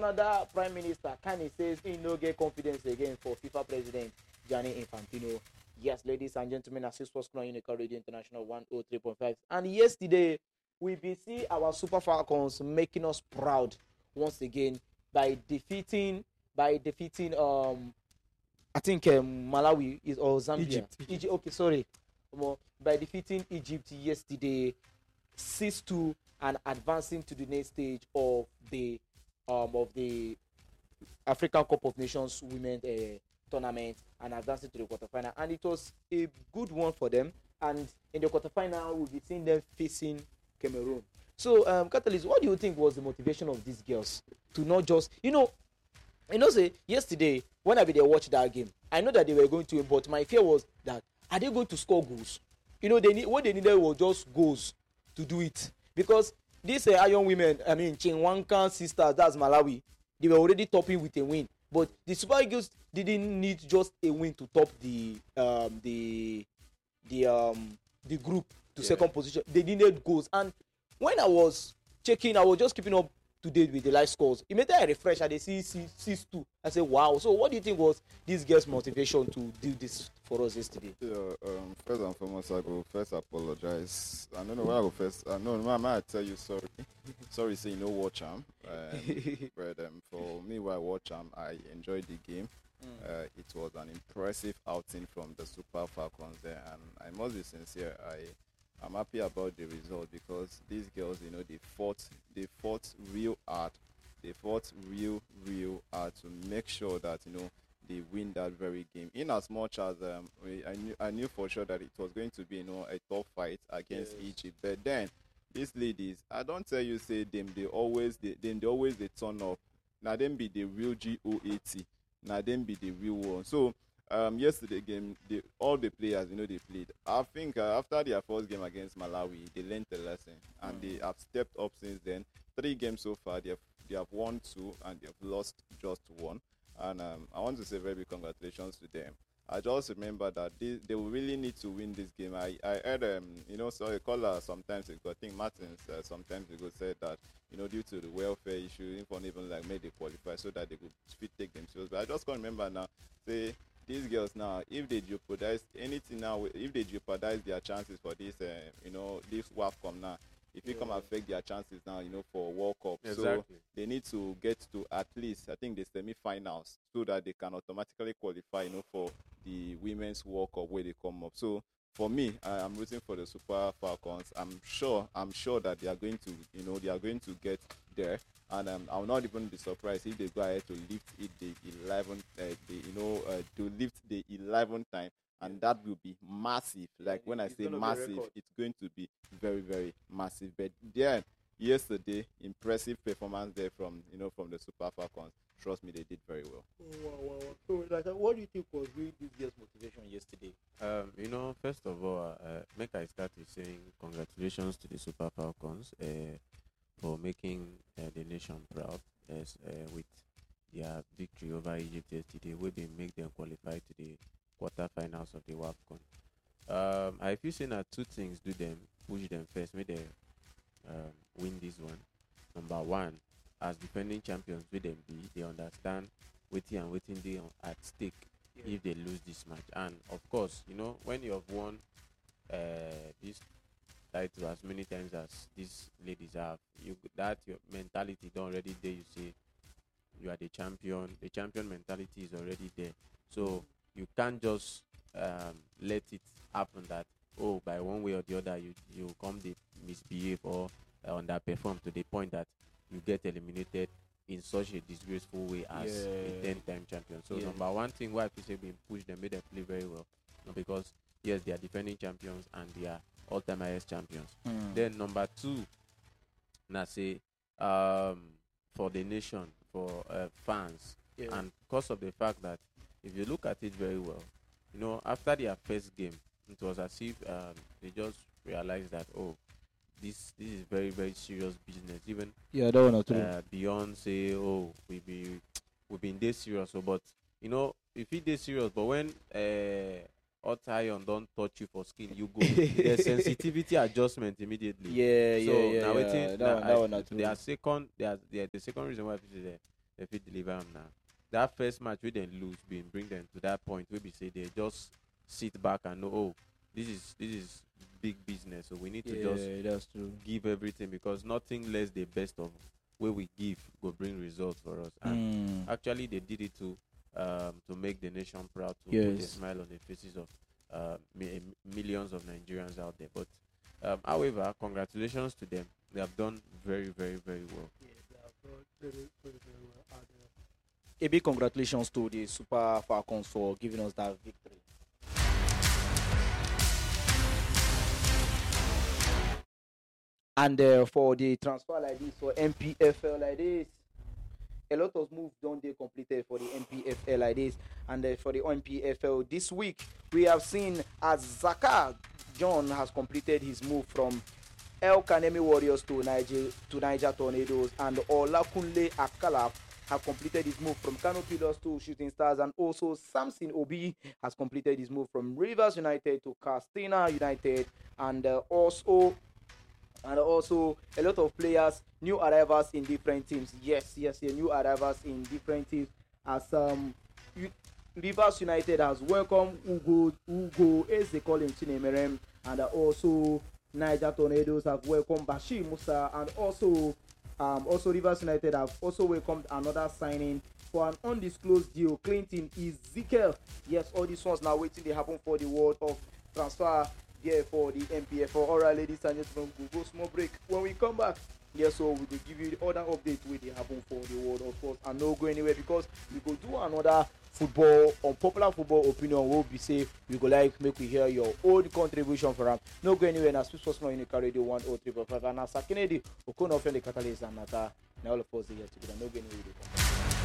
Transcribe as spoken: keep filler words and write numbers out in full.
Canada Prime Minister Kanye says he no get confidence again for FIFA President Gianni Infantino. Yes, ladies and gentlemen, as Sports Club Unical Radio International one oh three point five. And yesterday, we be see our Super Falcons making us proud once again by defeating by defeating um I think um, Malawi is or Zambia. Egypt. Egypt. Okay, sorry. Um, by defeating Egypt yesterday six two and advancing to the next stage of the um of the African Cup of Nations Women uh, tournament and advancing to the quarterfinal, and it was a good one for them. And in the quarterfinal, we'll be seeing them facing Cameroon. So, um, Catalyst, what do you think was the motivation of these girls to not just, you know, you know, say yesterday when I be there watch that game, I know that they were going to win, but my fear was that are they going to score goals? You know, they need what they needed was just goals to do it, because these uh, young women, I mean, Chinwanka sisters, that's Malawi, they were already topping with a win. But the Super Eagles didn't need just a win to top the um, the the um, the group to yeah. second position. They needed goals. And when I was checking, I was just keeping up to date with the live scores. Immediately I refresh and they see six two. I said, wow. So what do you think was this girl's motivation to do this for us yesterday? Yeah, um, first and foremost, I will first apologize. I don't know why I will first. I know, man, I tell you sorry. Sorry, say you know watch am. Um, but um, for me, while I watch am, I enjoyed the game. Mm. Uh, it was an impressive outing from the Super Falcons there, and I must be sincere. I I'm happy about the result because these girls, you know, they fought, they fought real hard. They fought real, real hard to make sure that, you know, they win that very game. In as much as um, we, I knew, I knew for sure that it was going to be, you know, a tough fight against yes. Egypt. But then these ladies, I don't tell you, say them, they always, they, them, they always they turn up. Now them be the real G O A T. Now them be the real one. So. Um, yesterday game, the, all the players, you know, they played. I think uh, after their first game against Malawi, they learned a lesson, and mm. they have stepped up since then. Three games so far, they have they have won two, and they have lost just one. And um, I want to say very big congratulations to them. I just remember that they, they will really need to win this game. I, I heard, um, you know, so a caller sometimes ago, I think Martins uh, sometimes ago said that, you know, due to the welfare issue, if even like made they qualify so that they could fit take themselves. But I just can't remember now, say, these girls now, if they jeopardize anything now, if they jeopardize their chances for this, uh, you know, this WAFCON now, if it yeah. come affect their chances now, you know, for World Cup. Exactly. So they need to get to at least, I think, the semi-finals so that they can automatically qualify, you know, for the Women's World Cup where they come up. So for me, I am rooting for the Super Falcons. I'm sure, I'm sure that they are going to, you know, they are going to get there. And um, I will not even be surprised if they go ahead to lift it the eleventh, uh, the, you know, uh, to lift the eleventh time, and that will be massive. Like when I say massive, it's going to be very, very massive. But yeah, yesterday, impressive performance there from, you know, from the Super Falcons. Trust me, they did very well. Wow, wow, wow. So, like, what do you think was really this girl's motivation yesterday? Um, you know, first of all, uh, make I start with saying congratulations to the Super Falcons. Uh, for making uh, the nation proud as uh, with their victory over Egypt yesterday, we will make them qualify to the quarterfinals of the WAFCON. Um, I feel saying that two things do them, push them first, make them um, win this one. Number one, as defending champions with them be, they understand waiting and waiting they at stake yeah. if they lose this match. And of course, you know, when you have won uh, this title as many times as these ladies have, you that your mentality don't already there. You say you are the champion. The champion mentality is already there, so you can't just um, let it happen that oh by one way or the other you you come to misbehave or uh, underperform to the point that you get eliminated in such a disgraceful way as yeah. a ten-time champion. So yeah. number one thing why people say being pushed them made them play very well, not because yes they are defending champions and they are all-time highest champions. Mm. Then number two, now say um, for the nation, for uh, fans, yeah. and because of the fact that if you look at it very well, you know, after their first game, it was as if um, they just realized that oh, this this is very very serious business. Even yeah, that one or two. Uh, beyond say oh we be we've been this serious, so but you know if it is serious, but when uh, hot iron don't touch you for skin, you go. There's sensitivity adjustment immediately. Yeah, so yeah, yeah. now yeah. waiting, that now one, that I, one not their second, there's the, the second reason why people say that they fit deliver am now. That first match we then lose, been bring them to that point where we say they just sit back and know, oh, this is this is big business, so we need to just Yeah, that's true. give everything, because nothing less the best of where we give will bring results for us. And Mm. actually, they did it to um, to make the nation proud, to put a Yes. smile on the faces of uh, mi- millions of Nigerians out there. But um, however, congratulations to them. They have done very, very, very well. A big congratulations to the Super Falcons for giving us that victory. And uh, for the transfer like this, for M P F L like this, a lot of moves don't they completed for the M P F L like this. And uh, for the M P F L this week, we have seen as Zaka John has completed his move from El Kanemi Warriors to Niger to Niger Tornadoes, and Olakunle Akala have completed his move from Kano Pillars to Shooting Stars, and also Samson Obi has completed his move from Rivers United to Castina United, and uh, also and also a lot of players, new arrivals in different teams. Yes, yes, yeah, new arrivals in different teams. As um, U- Rivers United has welcomed Ugo Ugo, as they call him, Chinemerem, and uh, also Niger Tornadoes have welcomed Bashir Musa, and also um, also Rivers United have also welcomed another signing for an undisclosed deal, Clinton Ezekiel. Yes, all these ones now waiting to happen for the world of transfer there for the M P F. All right, ladies and gentlemen, we'll go small break. When we come back, yes, so we will give you the other update where they happen for the world of sports, and no go anywhere, because we go do another football unpopular football opinion. We'll be safe. We go like make we hear your own contribution for them. No go anywhere. Now, Swiss Sports Unica Radio one oh three point five, and now Sakinedi Okono Feli Catalyst and Nata. Now all of us here together. No go anywhere.